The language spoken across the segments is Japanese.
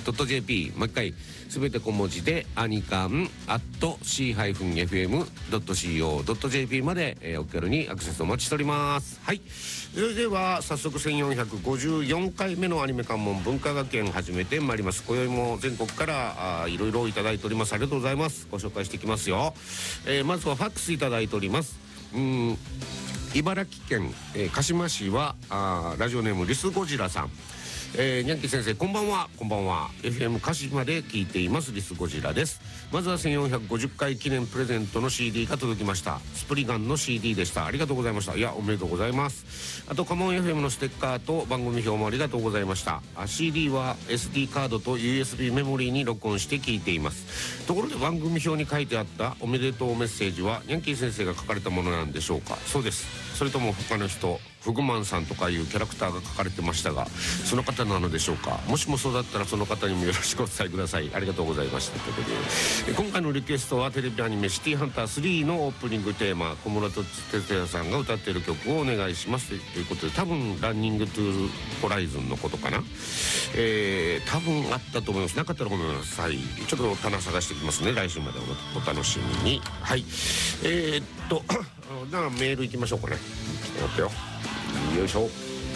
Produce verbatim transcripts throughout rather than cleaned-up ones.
.jp もう一回すべて小文字でアニカン アット シー エフエム ドット シーオー ドット ジェーピー まで、えー、お気軽にアクセスお待ちしております。はい、それでは早速せんよんひゃくごじゅうよんかいめのアニメ関門文化学園始めてまいります。今宵も全国からあいろいろいただいております。ありがとうございます。ご紹介していきますよ。えー、まずはファックスいただいております。うーん茨城県、えー、鹿島市はあラジオネームリスゴジラさん、えー、ニャンキー先生こんばんは。こんばんは。 エフエム 鹿島で聞いていますリスゴジラです。まずはせんよんひゃくごじゅっかい記念プレゼントの シーディー が届きました。スプリガンの シーディー でした。ありがとうございました。いやおめでとうございます。あとカモン エフエム のステッカーと番組表もありがとうございました。あ シーディー は エスディー カードと ユーエスビー メモリーに録音して聞いています。ところで番組表に書いてあったおめでとうメッセージはニャンキー先生が書かれたものなんでしょうか。そうです。それとも他の人、フグマンさんとかいうキャラクターが書かれてましたが、その方なのでしょうか。もしもそうだったらその方にもよろしくお伝えください。ありがとうございました。ということで今回のリクエストはテレビアニメシティハンタースリーのオープニングテーマ、小室哲哉さんが歌っている曲をお願いしますということで、多分ランニングトゥーホライズンのことかな、えー、多分あったと思います。なかったらごめんなさい。ちょっと棚探してきますね。来週まで お, お楽しみに。はい、えー、っとだからメールいきましょうかね。待ってよ、よいしょ。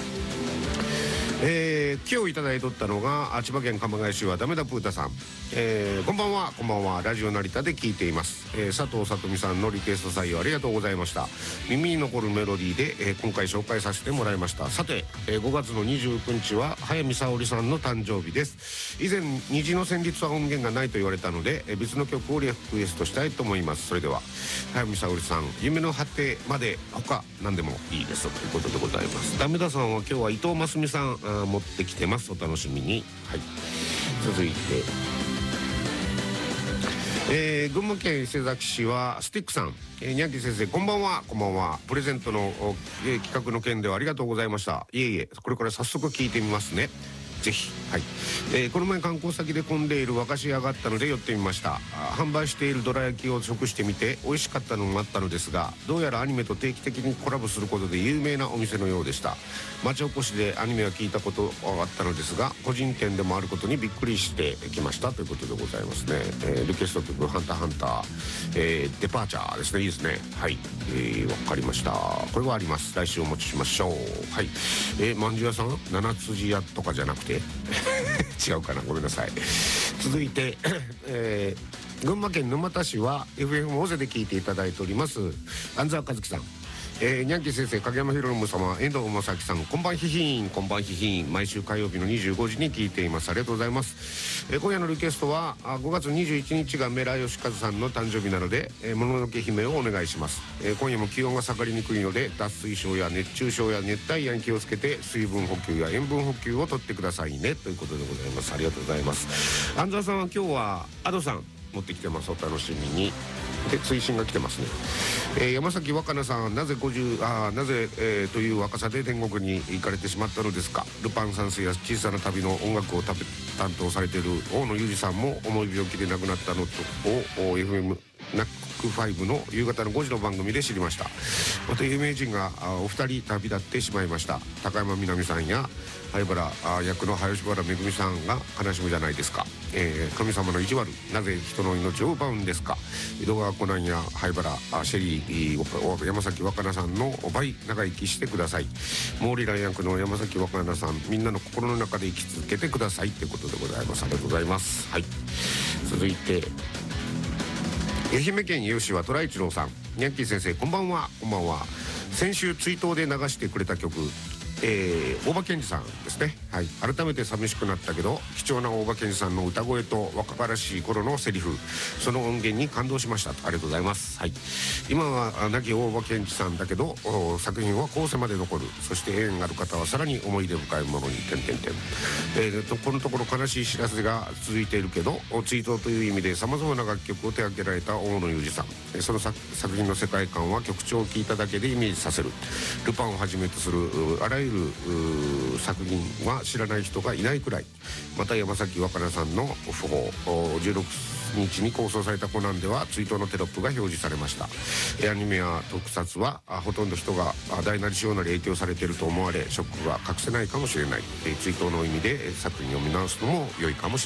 えー、今日いただいとったのが千葉県鎌ケ谷市はダメだプータさん、えー、こんばんは。こんばんは。ラジオ成田で聞いています、えー、佐藤さとみさんのリクエスト採用ありがとうございました。耳に残るメロディーで、えー、今回紹介させてもらいました。さて、えー、ごがつのにじゅうくにちは早見沙織さんの誕生日です。以前虹の旋律は音源がないと言われたので、えー、別の曲をリクエストしたいと思います。それでは早見沙織さん、夢の果てまで他何でもいいですということでございます。ダメださんは今日は伊藤真澄さん持ってきてます。お楽しみに。はい、続いて、えー、群馬県伊勢崎市はスティックさん、えー、ニャンキー先生こんばんは。こんばんは。プレゼントの、えー、企画の件ではありがとうございました。いえいえ、これから早速聞いてみますね。ぜひ。はい、えー、この前観光先で混んでいる和菓子屋があったので寄ってみました。販売しているどら焼きを食してみて美味しかったのもあったのですが、どうやらアニメと定期的にコラボすることで有名なお店のようでした。町おこしでアニメは聞いたことがあったのですが、個人店でもあることにびっくりしてきましたということでございますね。えー、リクエスト曲ハンターハンター、えー、デパーチャーですね。いいですね。はい、えー、わかりました。これはあります。来週お持ちしましょう。はい、えー、まんじゅう屋さん七辻屋とかじゃなくて違うかな、ごめんなさい。続いて、えー、群馬県沼田市は エフエム 大勢で聞いていただいております安澤和樹さん、えー、ニャンキー先生、影山博信様、遠藤正樹さん、こんばんひひーん。こんばんひひーん。毎週火曜日のにじゅうごじに聞いています。ありがとうございます。えー、今夜のリクエストはごがつにじゅういちにちがメラヨシカズさんの誕生日なので、えー、もののけ姫をお願いします。えー、今夜も気温が下がりにくいので脱水症や熱中症や熱帯夜に気をつけて水分補給や塩分補給をとってくださいねということでございます。ありがとうございます。安澤さんは今日はアドさん持ってきてます。お楽しみに。で追伸が来てますね。えー、山崎若菜さん、なぜごじゅうあなぜ、えー、という若さで天国に行かれてしまったのですか。ルパン三世や小さな旅の音楽を担当されている大野裕二さんも重い病気で亡くなったのを エフエム ナックファイブの夕方のごじの番組で知りました。また有名人がお二人旅立ってしまいました。高山みなみさんや灰原役の林原めぐみさんが悲しむじゃないですか。えー、神様の意地悪、なぜ人の命を奪うんですか。江戸川コナンや灰原シェリー山崎若菜さんの倍長生きしてください。モーリラン役の山崎若菜さん、みんなの心の中で生き続けてくださいということでございます。ありがとうございます。はい、続いて愛媛県伊予市は虎一郎さん、ニャンキー先生こんばんは。こんばんは。先週追悼で流してくれた曲、えー、大場健二さんですね。はい、改めて寂しくなったけど貴重な大場健二さんの歌声と若々しい頃のセリフ、その音源に感動しました。ありがとうございます。はい、今は亡き大場健二さんだけど作品は後世まで残る。そして縁ある方はさらに思い出深いものに点々点、えー、とこのところ悲しい知らせが続いているけど追悼という意味でさまざまな楽曲を手掛けられた大野裕二さん、その作品の世界観は曲調を聴いただけでイメージさせる。ルパンをはじめとするあらゆる作品は知らない人がいないくらい。また山崎若菜さんの訃報、じゅうろくにちに放送されたコナンでは追悼のテロップが表示されました。アニメや特撮はほとんど人が大なり小なり影響されていると思われ、ショックが隠せないかもしれない。追悼の意味で作品を見直すのも良いかもしれない。